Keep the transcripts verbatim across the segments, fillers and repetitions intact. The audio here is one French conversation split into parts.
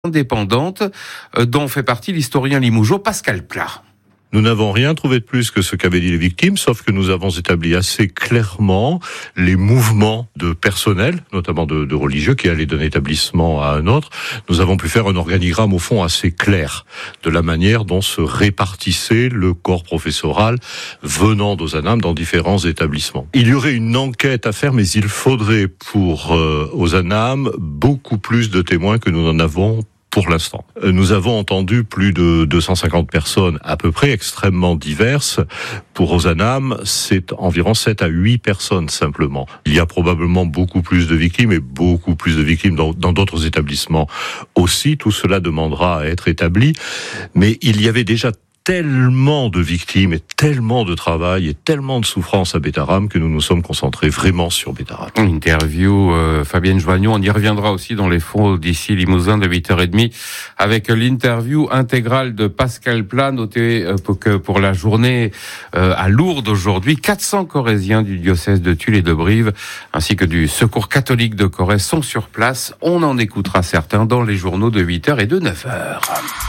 indépendante dont fait partie l'historien limougeaud Pascal Plat. Nous n'avons rien trouvé de plus que ce qu'avaient dit les victimes, sauf que nous avons établi assez clairement les mouvements de personnel, notamment de, de religieux, qui allaient d'un établissement à un autre. Nous avons pu faire un organigramme, au fond, assez clair de la manière dont se répartissait le corps professoral venant d'Ozanam dans différents établissements. Il y aurait une enquête à faire, mais il faudrait pour euh, Ozanam beaucoup plus de témoins que nous n'en avons pour l'instant. Nous avons entendu plus de deux cent cinquante personnes, à peu près extrêmement diverses. Pour Ozanam, c'est environ sept à huit personnes simplement. Il y a probablement beaucoup plus de victimes et beaucoup plus de victimes dans, dans d'autres établissements aussi. Tout cela demandera à être établi. Mais il y avait déjà tellement de victimes et tellement de travail et tellement de souffrance à Bétarame que nous nous sommes concentrés vraiment sur Bétarame. Interview euh, Fabienne Joignon, on y reviendra aussi dans les fonds d'ici Limousin de huit heures trente avec l'interview intégrale de Pascal Plat. Notez euh, que pour la journée euh, à Lourdes aujourd'hui, quatre cents Corréziens du diocèse de Tulle et de Brive ainsi que du Secours catholique de Corrèze sont sur place. On en écoutera certains dans les journaux de huit heures et de neuf heures.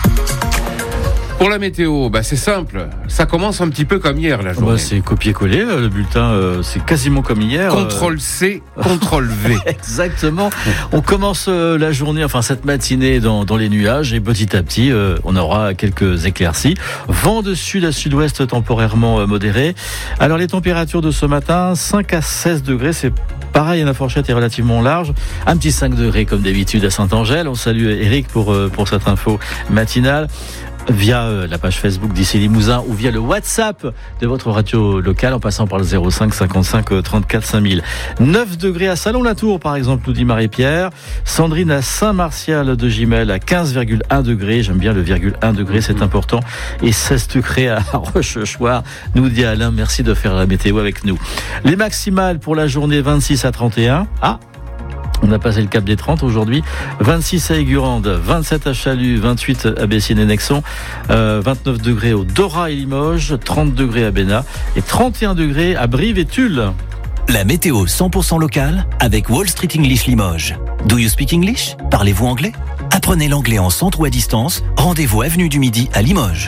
Pour la météo, bah c'est simple, ça commence un petit peu comme hier la journée. Bah c'est copier-coller, le bulletin, euh, c'est quasiment comme hier. Contrôle C, Contrôle V. Exactement. On commence euh, la journée, enfin cette matinée dans, dans les nuages et petit à petit, euh, on aura quelques éclaircies. Vent de sud à sud-ouest temporairement euh, modéré. Alors les températures de ce matin, cinq à seize degrés, c'est pareil, la fourchette est relativement large. Un petit cinq degrés comme d'habitude à Saint-Angèle. On salue Eric pour, euh, pour cette info matinale. Via la page Facebook d'Ici Limousin ou via le WhatsApp de votre radio locale en passant par le zéro cinq cinquante-cinq trente-quatre cinq mille. neuf degrés à Salon-la-Tour par exemple, nous dit Marie-Pierre. Sandrine à Saint-Martial de Gimel à quinze virgule un degrés. J'aime bien le virgule un degré, c'est important. Et seize degrés à Rochechouart, nous dit Alain. Merci de faire la météo avec nous. Les maximales pour la journée vingt-six à trente et un. Ah! On a passé le cap des trente aujourd'hui. vingt-six à Aigurande, vingt-sept à Chalut, vingt-huit à Bessières et Nexon, euh, vingt-neuf degrés au Dora et Limoges, trente degrés à Bénat et trente et un degrés à Brive et Tulle. La météo cent pour cent locale avec Wall Street English Limoges. Do you speak English? Parlez-vous anglais? Apprenez l'anglais en centre ou à distance. Rendez-vous avenue du Midi à Limoges.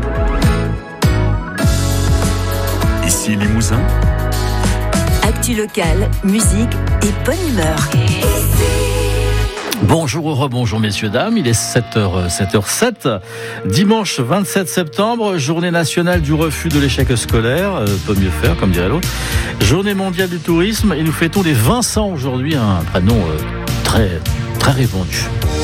Ici Limousin. Actu locale, musique et bonne humeur. Bonjour ou rebonjour messieurs dames, il est sept heures sept. Dimanche vingt-sept septembre, journée nationale du refus de l'échec scolaire, euh, peut mieux faire comme dirait l'autre. Journée mondiale du tourisme et nous fêtons les Vincent aujourd'hui, un prénom euh, très très répandu.